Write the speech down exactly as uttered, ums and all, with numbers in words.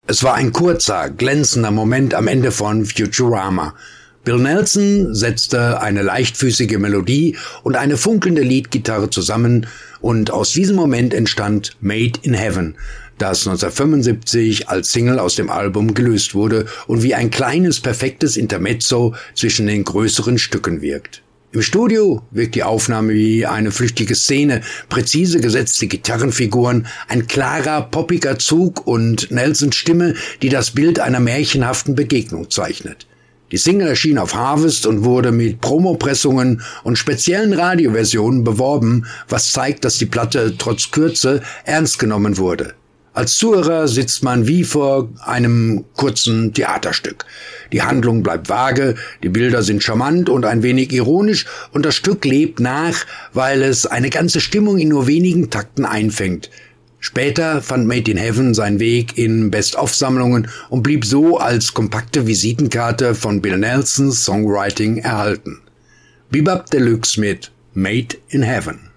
Es war ein kurzer, glänzender Moment am Ende von Futurama. Bill Nelson setzte eine leichtfüßige Melodie und eine funkelnde Leadgitarre zusammen und aus diesem Moment entstand Made in Heaven, das neunzehnhundertfünfundsiebzig als Single aus dem Album gelöst wurde und wie ein kleines, perfektes Intermezzo zwischen den größeren Stücken wirkt. Im Studio wirkt die Aufnahme wie eine flüchtige Szene, präzise gesetzte Gitarrenfiguren, ein klarer, poppiger Zug und Nelsons Stimme, die das Bild einer märchenhaften Begegnung zeichnet. Die Single erschien auf Harvest und wurde mit Promopressungen und speziellen Radioversionen beworben, was zeigt, dass die Platte trotz Kürze ernst genommen wurde. Als Zuhörer sitzt man wie vor einem kurzen Theaterstück. Die Handlung bleibt vage, die Bilder sind charmant und ein wenig ironisch und das Stück lebt nach, weil es eine ganze Stimmung in nur wenigen Takten einfängt. Später fand Made in Heaven seinen Weg in Best-of-Sammlungen und blieb so als kompakte Visitenkarte von Bill Nelsons Songwriting erhalten. Bebop Deluxe mit Made in Heaven.